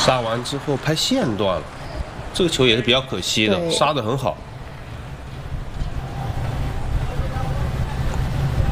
杀完之后拍线断了，这个球也是比较可惜的，杀得很好。